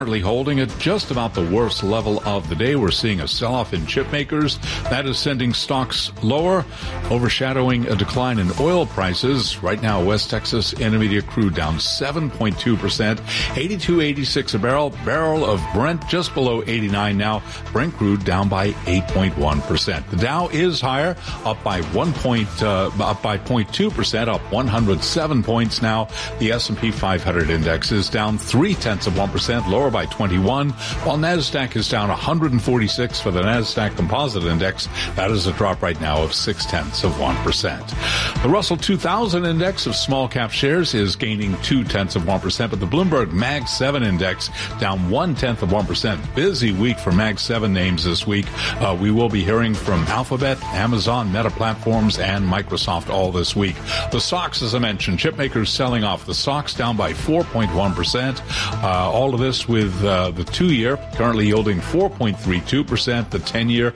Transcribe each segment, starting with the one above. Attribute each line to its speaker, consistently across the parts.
Speaker 1: Currently holding at just about the worst level of the day. We're seeing a sell-off in chip makers. That is sending stocks lower, overshadowing a decline in oil prices. Right now, West Texas Intermediate crude down 7.2%, 82.86 a barrel. Barrel of Brent just below 89 now. Brent crude down by 8.1%. The Dow is higher, up by 0.2%, up 107 points now. The S&P 500 index is down 0.3%, lower by 21, while NASDAQ is down 146 for the NASDAQ Composite Index. That is a drop right now of 0.6%. The Russell 2000 Index of small cap shares is gaining 0.2%, but the Bloomberg Mag 7 Index down 0.1%. Busy week for Mag 7 names this week. We will be hearing from Alphabet, Amazon, Meta Platforms, and Microsoft all this week. The stocks, as I mentioned, chip makers selling off. The stocks down by 4.1%. All of this with the 2-year currently yielding 4.32%, the 10-year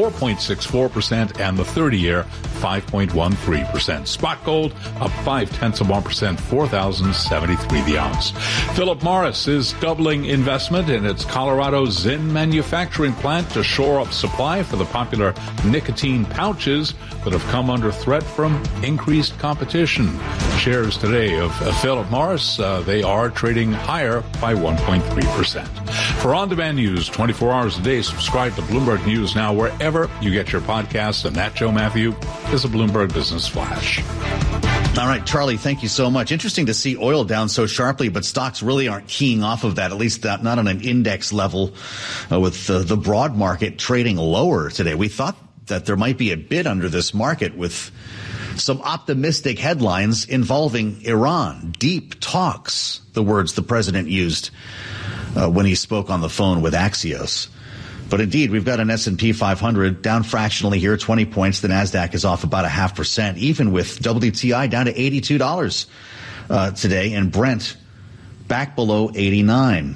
Speaker 1: 4.64%, and the 30-year 5.13%. Spot gold up 0.5%, $4,073 the ounce. Philip Morris is doubling investment in its Colorado Zyn manufacturing plant to shore up supply for the popular nicotine pouches that have come under threat from increased competition. Shares today of Philip Morris, they are trading higher by 1.3%. For on-demand news 24 hours a day, subscribe to Bloomberg News Now wherever you get your podcasts. And that, Joe Matthew, is a Bloomberg Business Flash.
Speaker 2: All right, Charlie, thank you so much. Interesting to see oil down so sharply, but stocks really aren't keying off of that, at least not on an index level, with the broad market trading lower today. We thought that there might be a bid under this market with some optimistic headlines involving Iran. Deep talks, the words the president used when he spoke on the phone with Axios. But indeed, we've got an S&P 500 down fractionally here, 20 points. The NASDAQ is off about 0.5%, even with WTI down to $82 today, and Brent back below 89.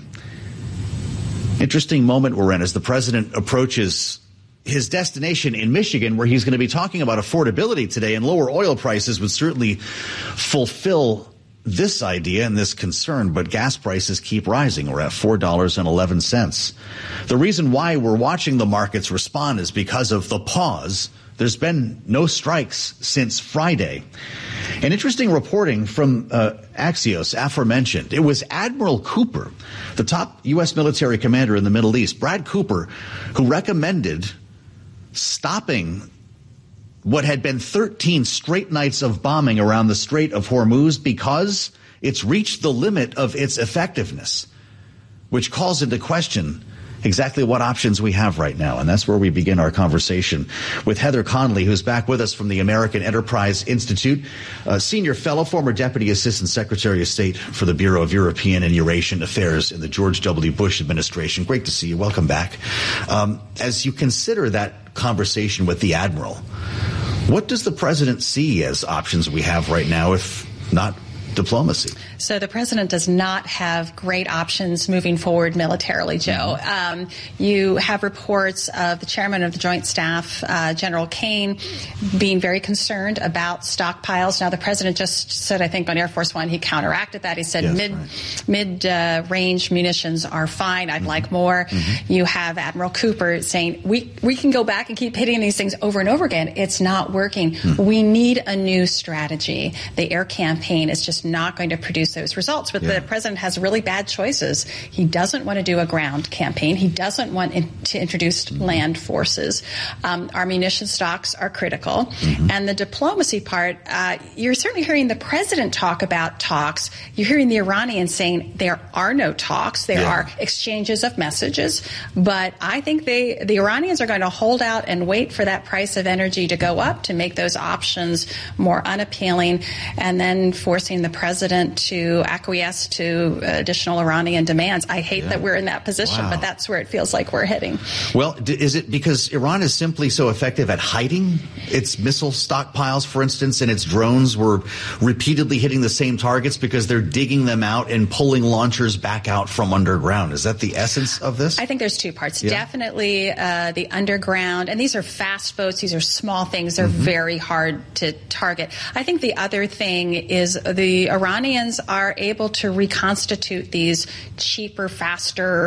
Speaker 2: Interesting moment we're in as the president approaches his destination in Michigan, where he's going to be talking about affordability today, and lower oil prices would certainly fulfill this idea and this concern, but gas prices keep rising. We're at $4.11. The reason why we're watching the markets respond is because of the pause. There's been no strikes since Friday. An interesting reporting from Axios, aforementioned. It was Admiral Cooper, the top U.S. military commander in the Middle East, Brad Cooper, who recommended stopping what had been 13 straight nights of bombing around the Strait of Hormuz because it's reached the limit of its effectiveness, which calls into question exactly what options we have right now. And that's where we begin our conversation with Heather Conley, who's back with us from the American Enterprise Institute, senior fellow, former Deputy Assistant Secretary of State for the Bureau of European and Eurasian Affairs in the George W. Bush administration. Great to see you. Welcome back. As you consider that conversation with the Admiral, what does the president see as options we have right now, if not diplomacy?
Speaker 3: So the president does not have great options moving forward militarily, Joe. You have reports of the chairman of the Joint Staff, General Kane, being very concerned about stockpiles. Now, the president just said, I think on Air Force One, he counteracted that. He said mid-range munitions are fine. I'd like more. You have Admiral Cooper saying, we can go back and keep hitting these things over and over again. It's not working. We need a new strategy. The air campaign is just not going to produce those results. But the president has really bad choices. He doesn't want to do a ground campaign. He doesn't want to introduce land forces. Our munition stocks are critical. And the diplomacy part, you're certainly hearing the president talk about talks. You're hearing the Iranians saying there are no talks. There are exchanges of messages. But I think the Iranians are going to hold out and wait for that price of energy to go up to make those options more unappealing, and then forcing the president to acquiesce to additional Iranian demands. I hate that we're in that position, but that's where it feels like we're heading.
Speaker 2: Well, is it because Iran is simply so effective at hiding its missile stockpiles, for instance, and its drones were repeatedly hitting the same targets because they're digging them out and pulling launchers back out from underground? Is that the essence of this?
Speaker 3: I think there's two parts. Definitely the underground, and these are fast boats. These are small things. They're very hard to target. I think the other thing is the Iranians are able to reconstitute these cheaper, faster